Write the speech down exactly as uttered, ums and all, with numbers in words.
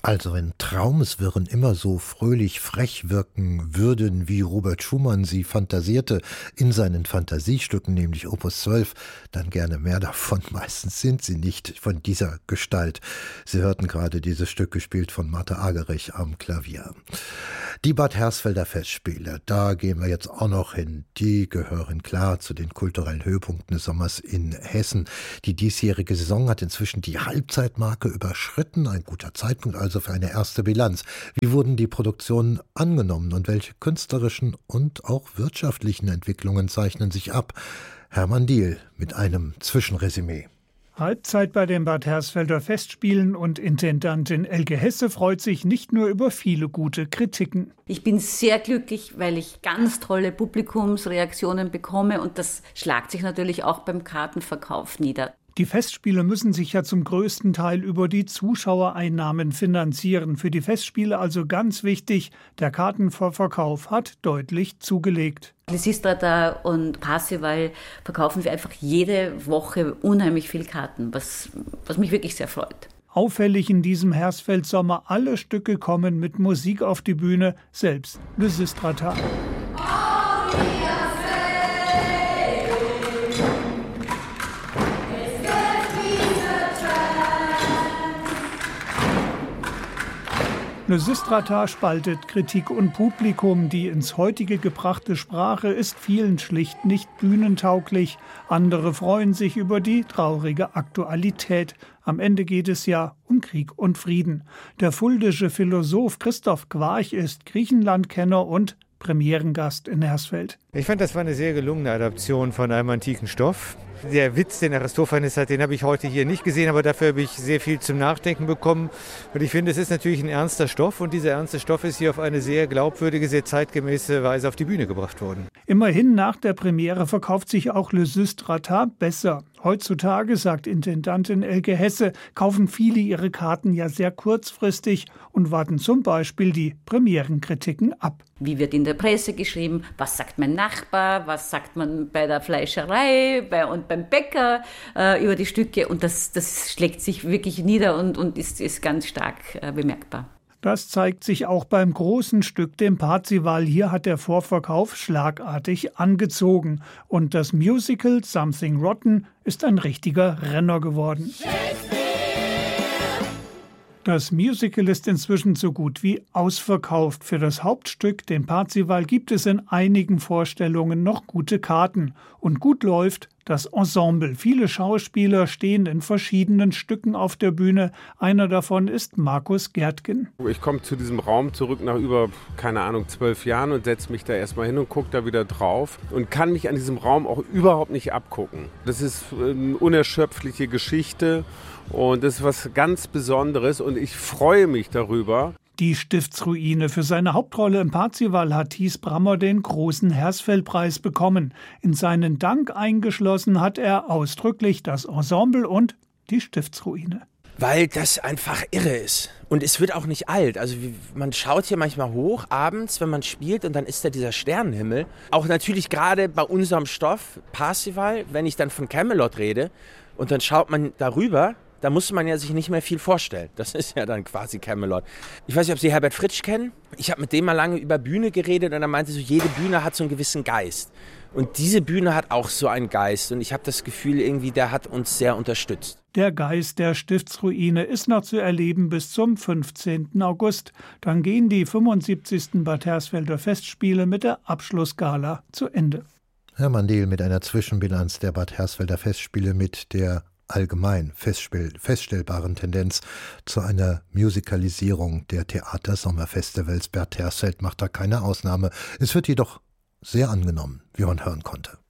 Also wenn Traumeswirren immer so fröhlich frech wirken würden, wie Robert Schumann sie fantasierte in seinen Fantasiestücken, nämlich Opus zwölf, dann gerne mehr davon. Meistens sind sie nicht von dieser Gestalt. Sie hörten gerade dieses Stück gespielt von Martha Agerich am Klavier. Die Bad Hersfelder Festspiele, da gehen wir jetzt auch noch hin. Die gehören klar zu den kulturellen Höhepunkten des Sommers in Hessen. Die diesjährige Saison hat inzwischen die Halbzeitmarke überschritten. Ein guter Zeitpunkt also für eine erste Bilanz. Wie wurden die Produktionen angenommen und welche künstlerischen und auch wirtschaftlichen Entwicklungen zeichnen sich ab? Hermann Diehl mit einem Zwischenresümee. Halbzeit bei den Bad Hersfelder Festspielen und Intendantin Elke Hesse freut sich nicht nur über viele gute Kritiken. Ich bin sehr glücklich, weil ich ganz tolle Publikumsreaktionen bekomme und das schlagt sich natürlich auch beim Kartenverkauf nieder. Die Festspiele müssen sich ja zum größten Teil über die Zuschauereinnahmen finanzieren. Für die Festspiele also ganz wichtig, der Kartenvorverkauf hat deutlich zugelegt. Lysistrata und Parzival verkaufen wir einfach jede Woche unheimlich viel Karten, was, was mich wirklich sehr freut. Auffällig in diesem Hersfeld-Sommer, alle Stücke kommen mit Musik auf die Bühne, selbst Lysistrata. Lysistrata spaltet Kritik und Publikum. Die ins heutige gebrachte Sprache ist vielen schlicht nicht bühnentauglich. Andere freuen sich über die traurige Aktualität. Am Ende geht es ja um Krieg und Frieden. Der fuldische Philosoph Christoph Quarch ist Griechenlandkenner und Premierengast in Hersfeld. Ich fand, das war eine sehr gelungene Adaption von einem antiken Stoff. Der Witz, den Aristophanes hat, den habe ich heute hier nicht gesehen, aber dafür habe ich sehr viel zum Nachdenken bekommen. Und ich finde, es ist natürlich ein ernster Stoff und dieser ernste Stoff ist hier auf eine sehr glaubwürdige, sehr zeitgemäße Weise auf die Bühne gebracht worden. Immerhin nach der Premiere verkauft sich auch Lysistrata besser. Heutzutage, sagt Intendantin Elke Hesse, kaufen viele ihre Karten ja sehr kurzfristig und warten zum Beispiel die Premierenkritiken ab. Wie wird in der Presse geschrieben? Was sagt mein Nachbar? Was sagt man bei der Fleischerei bei, und beim Bäcker äh, über die Stücke? Und das, das schlägt sich wirklich nieder und, und ist, ist ganz stark äh, bemerkbar. Das zeigt sich auch beim großen Stück, dem Parzival. Hier hat der Vorverkauf schlagartig angezogen. Und das Musical Something Rotten ist ein richtiger Renner geworden. Das Musical ist inzwischen so gut wie ausverkauft. Für das Hauptstück, den Parzival, gibt es in einigen Vorstellungen noch gute Karten. Und gut läuft das Ensemble. Viele Schauspieler stehen in verschiedenen Stücken auf der Bühne. Einer davon ist Markus Gärtgen. Ich komme zu diesem Raum zurück nach über, keine Ahnung, zwölf Jahren und setze mich da erstmal hin und gucke da wieder drauf und kann mich an diesem Raum auch überhaupt nicht abgucken. Das ist eine unerschöpfliche Geschichte. Und das ist was ganz Besonderes und ich freue mich darüber. Die Stiftsruine. Für seine Hauptrolle im Parzival hat Thies Brammer den großen Hersfeldpreis bekommen. In seinen Dank eingeschlossen hat er ausdrücklich das Ensemble und die Stiftsruine. Weil das einfach irre ist. Und es wird auch nicht alt. Also man schaut hier manchmal hoch abends, wenn man spielt und dann ist da dieser Sternenhimmel. Auch natürlich gerade bei unserem Stoff, Parzival, wenn ich dann von Camelot rede und dann schaut man darüber, da muss man ja sich nicht mehr viel vorstellen. Das ist ja dann quasi Camelot. Ich weiß nicht, ob Sie Herbert Fritsch kennen. Ich habe mit dem mal lange über Bühne geredet und er meinte so, jede Bühne hat so einen gewissen Geist. Und diese Bühne hat auch so einen Geist. Und ich habe das Gefühl, irgendwie, der hat uns sehr unterstützt. Der Geist der Stiftsruine ist noch zu erleben bis zum fünfzehnten August. Dann gehen die fünfundsiebzigsten Bad Hersfelder Festspiele mit der Abschlussgala zu Ende. Hermann Diehl mit einer Zwischenbilanz der Bad Hersfelder Festspiele mit der allgemein feststellbaren Tendenz zu einer Musicalisierung der Theatersommerfestivals. Bad Hersfeld macht da keine Ausnahme. Es wird jedoch sehr angenommen, wie man hören konnte.